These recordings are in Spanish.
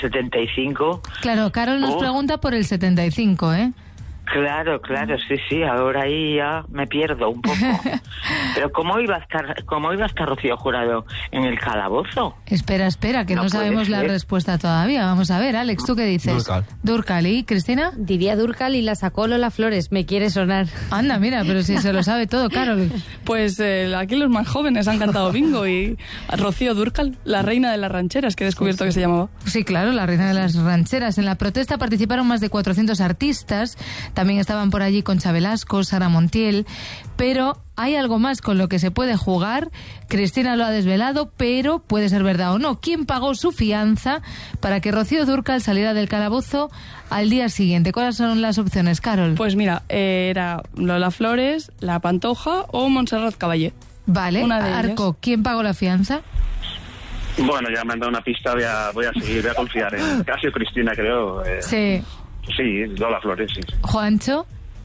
75. Claro, Carol nos pregunta por el 75, ¿eh? Claro, sí, ahora ahí ya me pierdo un poco. Pero ¿cómo iba a estar Rocío Jurado en el calabozo? Espera, que no sabemos la respuesta todavía. Vamos a ver, Alex, ¿tú qué dices? Dúrcal. ¿Y Cristina? Diría Dúrcal y la sacó Lola Flores, me quiere sonar. Anda, mira, pero si se lo sabe todo, Carol. Pues aquí los más jóvenes han cantado bingo y Rocío Dúrcal, la reina de las rancheras, que he descubierto que se llamaba. Sí, claro, la reina de las rancheras. En la protesta participaron más de 400 artistas. También estaban por allí Concha Velasco, Sara Montiel, pero hay algo más con lo que se puede jugar. Cristina lo ha desvelado, pero puede ser verdad o no. ¿Quién pagó su fianza para que Rocío Dúrcal saliera del calabozo al día siguiente? ¿Cuáles son las opciones, Carol? Pues mira, era Lola Flores, La Pantoja o Montserrat Caballé. Vale, una de Arco, ellas. ¿Quién pagó la fianza? Bueno, ya me han dado una pista, voy a seguir, voy a confiar en casi Cristina, creo. Sí. Sí, Lola Flores, sí. ¿Juancho?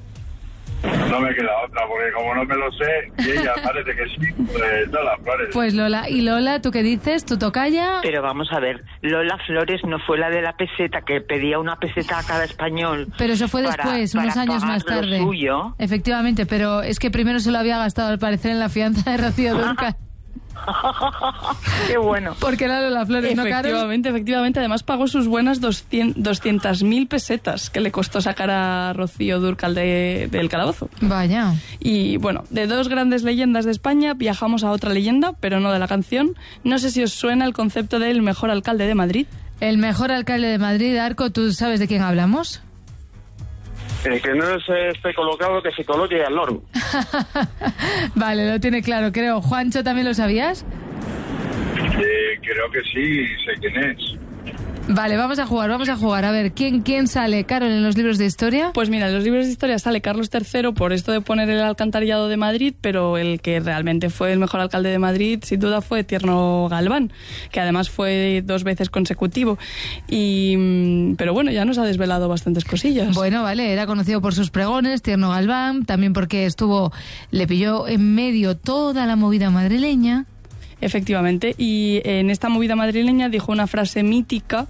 No me queda otra, porque como no me lo sé, y ella parece que sí, pues Lola Flores. Pues Lola. ¿Y Lola, tú qué dices? ¿Tu tocaya? Pero vamos a ver, Lola Flores no fue la de la peseta, que pedía una peseta a cada español. Pero eso fue después, unos años más tarde. Suyo. Efectivamente, pero es que primero se lo había gastado al parecer en la fianza de Rocío Dúrcal. Qué bueno. Porque era Lola Flores, ¿no, Carol? Efectivamente. Además pagó sus buenas 200.000 pesetas que le costó sacar a Rocío Dúrcal del calabozo. Vaya. Y bueno, de dos grandes leyendas de España viajamos a otra leyenda, pero no de la canción. No sé si os suena el concepto del mejor alcalde de Madrid. El mejor alcalde de Madrid, Arco, ¿tú sabes de quién hablamos? Que no se esté colocado, que se coloque al loro. Vale, lo tiene claro, creo. Juancho, ¿también lo sabías? Creo que sí, sé quién es. Vale, vamos a jugar. A ver, ¿quién sale, Carol, en los libros de historia? Pues mira, en los libros de historia sale Carlos III por esto de poner el alcantarillado de Madrid, pero el que realmente fue el mejor alcalde de Madrid, sin duda, fue Tierno Galván, que además fue 2 veces consecutivo. Pero bueno, ya nos ha desvelado bastantes cosillas. Bueno, vale, era conocido por sus pregones, Tierno Galván, también porque le pilló en medio toda la movida madrileña. Efectivamente, y en esta movida madrileña dijo una frase mítica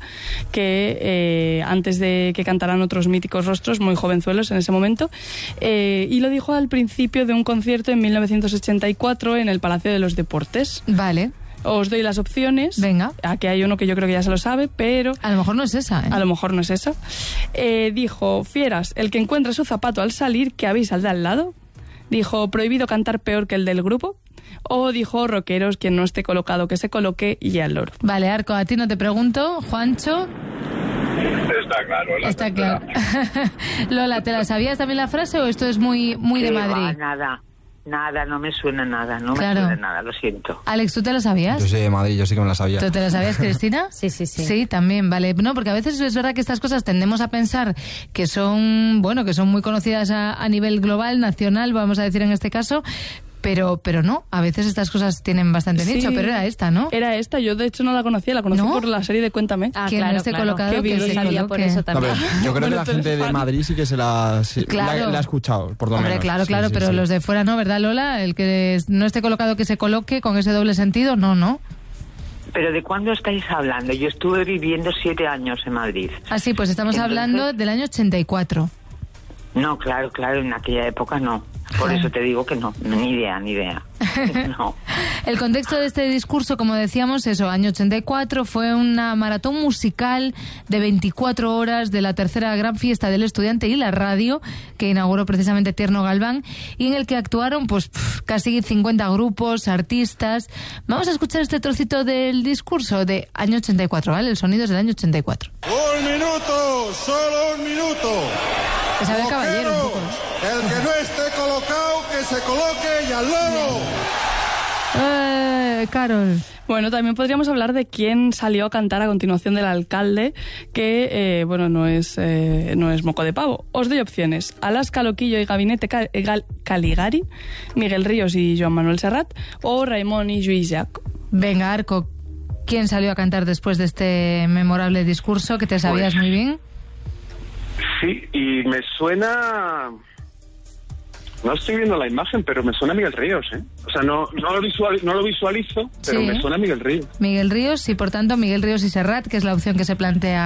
que antes de que cantaran otros míticos rostros, muy jovenzuelos en ese momento, y lo dijo al principio de un concierto en 1984 en el Palacio de los Deportes. Vale. Os doy las opciones. Venga. Aquí hay uno que yo creo que ya se lo sabe, pero... A lo mejor no es esa, ¿eh? A lo mejor no es esa. Dijo, fieras, el que encuentra su zapato al salir, que avisa al de al lado. Dijo, prohibido cantar peor que el del grupo. O dijo, rockeros, quien no esté colocado que se coloque, y al loro. Vale, Arco, a ti no te pregunto. Juancho. Está claro. Está claro. Lola, ¿te la sabías también la frase o esto es muy de Madrid? Nada, no me suena nada, me suena nada, lo siento. Alex, ¿tú te la sabías? Yo soy de Madrid, yo sí que me la sabía. ¿Tú te la sabías, Cristina? Sí. Sí, también, vale. No, porque a veces es verdad que estas cosas tendemos a pensar que son muy conocidas a nivel global, nacional, vamos a decir en este caso, pero no, a veces estas cosas tienen bastante nicho, pero era esta, ¿no? Era esta, yo de hecho no la conocía, la conocí por la serie de Cuéntame. Que no esté colocado, que se coloque. Por eso también. Yo creo que la gente de Madrid sí que la ha escuchado, por lo menos. Claro, pero los de fuera no, ¿verdad, Lola? El que no esté colocado, que se coloque, con ese doble sentido, no. ¿Pero de cuándo estáis hablando? Yo estuve viviendo 7 años en Madrid. Ah, sí, pues estamos hablando del año 84. No, claro, en aquella época no. Por eso te digo que no, ni idea. No. El contexto de este discurso, como decíamos, año 84, fue una maratón musical de 24 horas de la tercera gran fiesta del estudiante y la radio, que inauguró precisamente Tierno Galván, y en el que actuaron casi 50 grupos, artistas. Vamos a escuchar este trocito del discurso de año 84, ¿vale? El sonido es del año 84. ¡Un minuto! ¡Solo un minuto! Que sabe el caballero un poco. El que no esté colocado, que se coloque y al loro. Carol. Bueno, también podríamos hablar de quién salió a cantar a continuación del alcalde, que, no es moco de pavo. Os doy opciones. Alaska Loquillo y Gabinete Caligari, Miguel Ríos y Joan Manuel Serrat, o Raimon y Lluís Llach. Venga, Arco, ¿quién salió a cantar después de este memorable discurso que te sabías muy bien? Sí, y me suena No estoy viendo la imagen, pero me suena a Miguel Ríos, ¿eh? O sea, no lo visualizo, pero Sí. me suena a Miguel Ríos. Miguel Ríos y, por tanto, Miguel Ríos y Serrat, que es la opción que se plantea